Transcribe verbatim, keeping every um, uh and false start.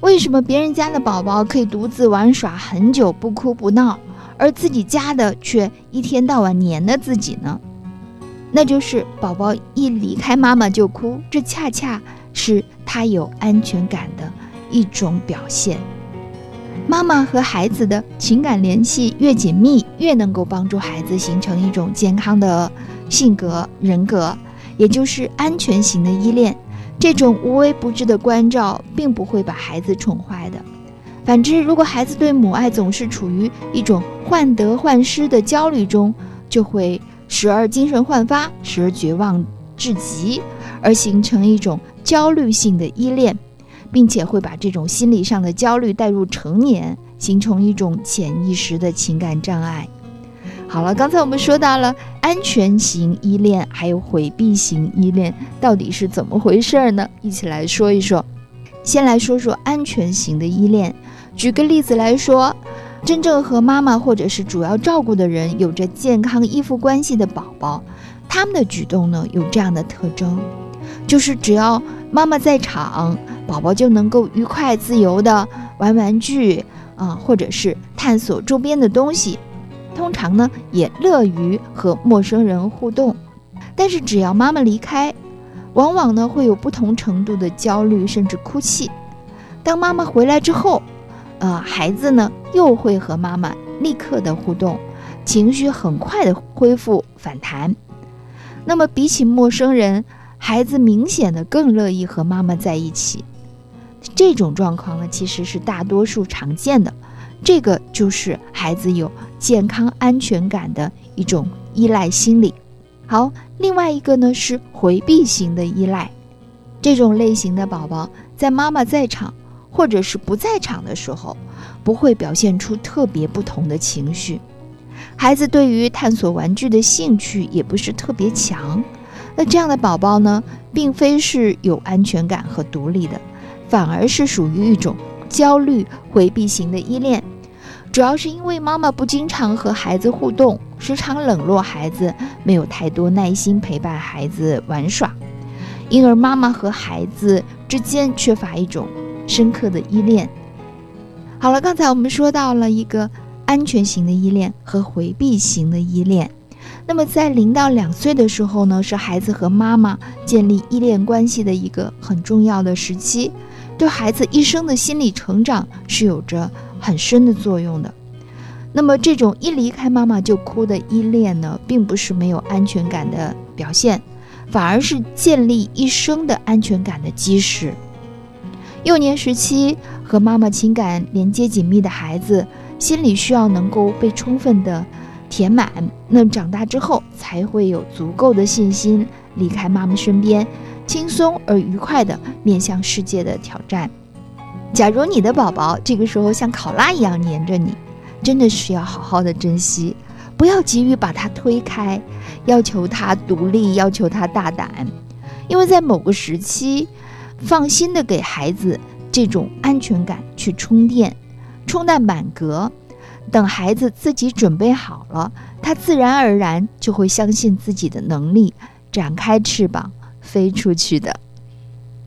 为什么别人家的宝宝可以独自玩耍很久不哭不闹，而自己家的却一天到晚黏着自己呢？那就是宝宝一离开妈妈就哭，这恰恰是他有安全感的一种表现。妈妈和孩子的情感联系越紧密，越能够帮助孩子形成一种健康的性格人格，也就是安全型的依恋。这种无微不至的关照并不会把孩子宠坏的。反之，如果孩子对母爱总是处于一种患得患失的焦虑中，就会时而精神焕发，时而绝望至极，而形成一种焦虑性的依恋，并且会把这种心理上的焦虑带入成年，形成一种潜意识的情感障碍。好了，刚才我们说到了安全型依恋还有回避型依恋到底是怎么回事呢？一起来说一说。先来说说安全型的依恋。举个例子来说，真正和妈妈或者是主要照顾的人有着健康依附关系的宝宝，他们的举动呢有这样的特征，就是只要妈妈在场，宝宝就能够愉快自由的玩玩具啊、呃，或者是探索周边的东西，通常呢也乐于和陌生人互动。但是只要妈妈离开，往往呢会有不同程度的焦虑甚至哭泣。当妈妈回来之后，呃，孩子呢又会和妈妈立刻的互动，情绪很快的恢复反弹。那么比起陌生人，孩子明显的更乐意和妈妈在一起。这种状况呢其实是大多数常见的，这个就是孩子有健康安全感的一种依赖心理。好，另外一个呢是回避型的依赖。这种类型的宝宝在妈妈在场或者是不在场的时候，不会表现出特别不同的情绪。孩子对于探索玩具的兴趣也不是特别强。那这样的宝宝呢，并非是有安全感和独立的，反而是属于一种焦虑回避型的依恋。主要是因为妈妈不经常和孩子互动，时常冷落孩子，没有太多耐心陪伴孩子玩耍，因而妈妈和孩子之间缺乏一种深刻的依恋。好了，刚才我们说到了一个安全型的依恋和回避型的依恋。那么在零到两岁的时候呢，是孩子和妈妈建立依恋关系的一个很重要的时期，对孩子一生的心理成长是有着很深的作用的。那么这种一离开妈妈就哭的依恋呢，并不是没有安全感的表现，反而是建立一生的安全感的基石。幼年时期和妈妈情感连接紧密的孩子，心里需要能够被充分的填满，那长大之后才会有足够的信心离开妈妈身边，轻松而愉快地面向世界的挑战。假如你的宝宝这个时候像考拉一样黏着你，真的是要好好的珍惜，不要急于把他推开，要求他独立，要求他大胆。因为在某个时期，放心的给孩子这种安全感去充电，充弹满格，等孩子自己准备好了，他自然而然就会相信自己的能力，展开翅膀飞出去的。